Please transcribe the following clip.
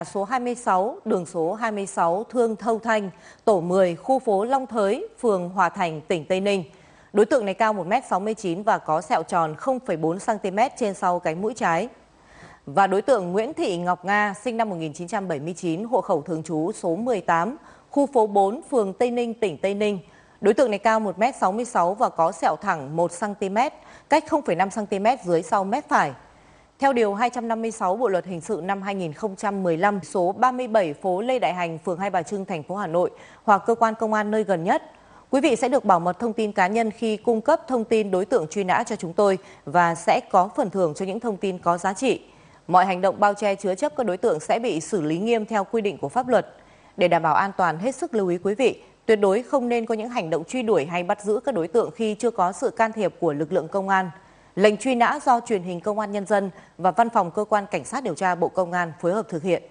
Số 26, đường số 26 Thương Thâu Thanh, tổ 10, khu phố Long Thới, phường Hòa Thành, tỉnh Tây Ninh. Đối tượng này cao 1m69 và có sẹo tròn 0,4cm trên sau cánh mũi trái. Và đối tượng Nguyễn Thị Ngọc Nga, sinh năm 1979, hộ khẩu thường trú số 18, khu phố 4, phường Tây Ninh, tỉnh Tây Ninh. Đối tượng này cao 1m66 và có sẹo thẳng 1cm, cách 0,5cm dưới sau mép phải. Theo Điều 256 Bộ Luật Hình sự năm 2015, số 37 phố Lê Đại Hành, phường Hai Bà Trưng, thành phố Hà Nội hoặc cơ quan công an nơi gần nhất. Quý vị sẽ được bảo mật thông tin cá nhân khi cung cấp thông tin đối tượng truy nã cho chúng tôi và sẽ có phần thưởng cho những thông tin có giá trị. Mọi hành động bao che chứa chấp các đối tượng sẽ bị xử lý nghiêm theo quy định của pháp luật. Để đảm bảo an toàn, hết sức lưu ý quý vị, tuyệt đối không nên có những hành động truy đuổi hay bắt giữ các đối tượng khi chưa có sự can thiệp của lực lượng công an. Lệnh truy nã do Truyền hình Công an Nhân dân và Văn phòng Cơ quan Cảnh sát điều tra Bộ Công an phối hợp thực hiện.